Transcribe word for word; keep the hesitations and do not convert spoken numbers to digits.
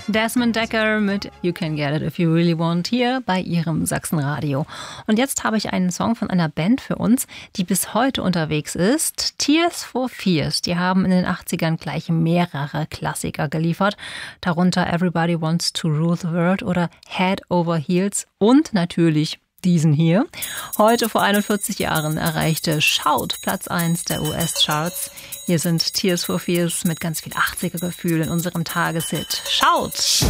Desmond Dekker mit You Can Get It If You Really Want hier bei Ihrem Sachsenradio. Und jetzt habe ich einen Song von einer Band für uns, die bis heute unterwegs ist. Tears for Fears. Die haben in den achtzigern gleich mehrere Klassiker geliefert. Darunter Everybody Wants to Rule the World oder Head Over Heels und natürlich diesen hier. Heute vor einundvierzig Jahren erreichte Shout Platz eins der U S-Charts. Hier sind Tears for Fears mit ganz viel achtziger-Gefühl in unserem Tageshit. Shout!